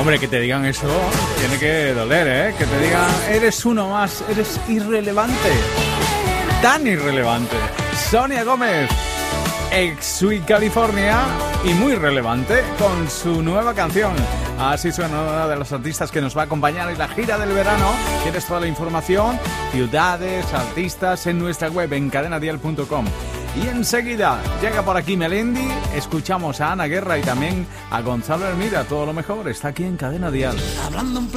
Hombre, que te digan eso tiene que doler, ¿eh? Que te digan, eres uno más, eres irrelevante. Tan irrelevante. Sonia Gómez, ex Sweet California y muy relevante con su nueva canción. Así suena una de los artistas que nos va a acompañar en la gira del verano. Tienes toda la información, ciudades, artistas en nuestra web en cadenadial.com. Y enseguida llega por aquí Melendi, escuchamos a Ana Guerra y también a Gonzalo Hermida. Todo lo mejor está aquí en Cadena Dial.